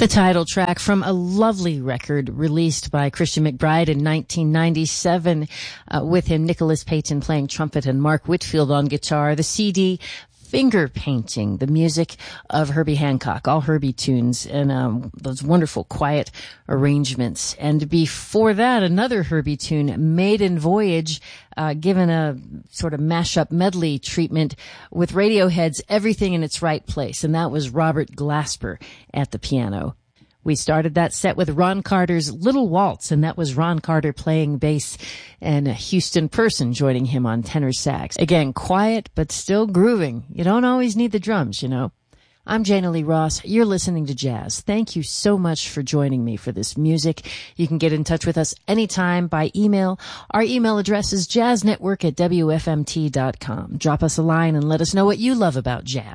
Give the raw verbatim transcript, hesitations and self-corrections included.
The title track from a lovely record released by Christian McBride in nineteen ninety-seven, uh, with him, Nicholas Payton playing trumpet and Mark Whitfield on guitar. The C D, Finger Painting, the music of Herbie Hancock, all Herbie tunes, and um, those wonderful quiet arrangements. And before that, another Herbie tune, Maiden Voyage, uh, given a sort of mashup medley treatment with Radiohead's Everything in Its Right Place, and that was Robert Glasper at the piano. We started that set with Ron Carter's Little Waltz, and that was Ron Carter playing bass and Houston Person joining him on tenor sax. Again, quiet, but still grooving. You don't always need the drums, you know. I'm Jana Lee Ross. You're listening to Jazz. Thank you so much for joining me for this music. You can get in touch with us anytime by email. Our email address is jazznetwork at w f m t dot com. Drop us a line and let us know what you love about jazz.